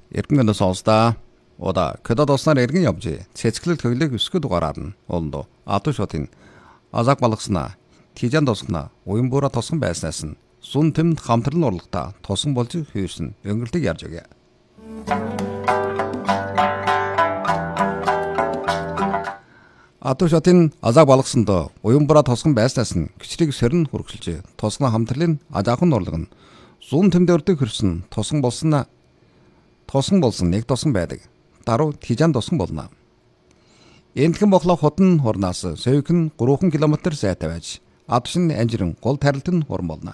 Эрдэнэ сонсдаа ода көдөд оснаар эргэн явж цэцгэлэг төглөг өсгөд дугаараар нь олондоо атуу шотын азаг балгснаа тижан тосгона уян буура тосгон байснаас нь сун тэмд хамтран урлагта тосон болж хүйсэн өнгөлтөг ярьж өгье. Атуу шотын азаг балгсандоо уян буура тосгон байснаас нь гिचрийг сорин хөргөлж тосгон хамтралын ажаахан урлаг нь сун тэмд өрдөг хөрсөн тосон болсон нэг тосон байдаг. Даруй тижан тосон болно. Энтхэн бохлоо хотон хорнаас сөйхэн 3 км зайтай байж адшин анжирын гол тарилтын хорн болно.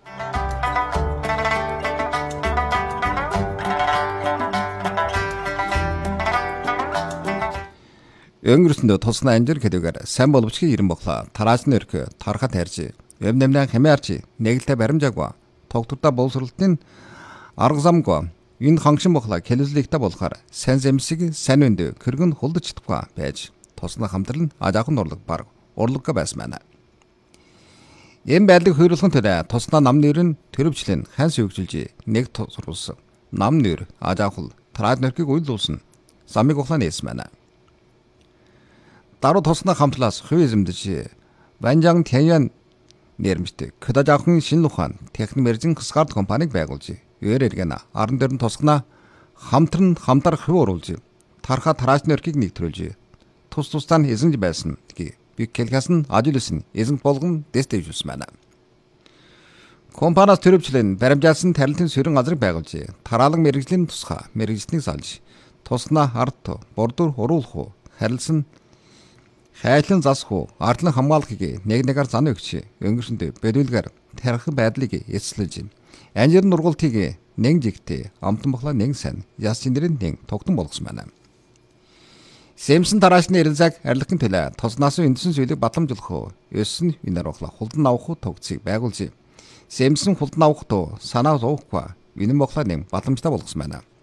Өнгөрсөндөө тосны анжир хэдүүгээр сайн боловчгийн ирэн бохлоо тараачны өрхө тархат хайрж өм нэмнэн хэмээрч нэгэлтэй баримжаагүй тогтвортой боловсролтын арга замгүй энэ хангшин бохлоо хэлэлцлэгтэй болохоор сайн зэмсэг сайн өндөө кэргэн хулдаж чадахгүй байж тосны хамтрал нь ажаахан урлаг баг урлагга байсан байна. Эм байдлыг хөрөлгөн төрөө тосноо нам нэр нь төрөвчлэн ханс өгжилж нэг сурвалсан нам нэр ажаахул траад нөрхийг уйлуулсан замыг ухлаа нээсэн байна. Даруй тосны хамтлаас хувь эзэмдэж Банжан Тяньян нэрмжтэй Кодажахын шинэ ухаан техномерзин хасгард компаниг байгуулж өрөөргэн 14 тосгоноо хамтрах хувь оруулж тарха тараачны өрхийг нэгтрүүлж тус тусдаа нь эзэнж байсан гэ би келхас нь ажил эзэн болгон дэстэйжүүлсэн байна. Компаниас төрөвчлэн баримжаалсан тарилтын сөрөн газрыг байгуулж тараалан мэрэгжлийн тусгай мэрэгжлийг салж туснаа ард бордуур уруулах харилсан хайлан засах ардлан хамгаалахыг нэг-нэгээр зан өгч өнгөрсөнд бэлүүлгээр тарих байдлыг эцэслэж анжирын нургуултыг нэг жигтэй амтан бохлоо нэг сайн яс чиндэрийн нэг тогтон болгосон байна. Сэмсэн тараачны эрэлзаг арилгахын төлөө тоснаас үндсэн зүйлийг батламжуулах өссөн инээр бохлоо хулдан авах тогтцыг байгуулж Сэмсэн хулдан авах тоо санаа зовхгүй үнэн бохлоо нэг батламжтай болгосон байна.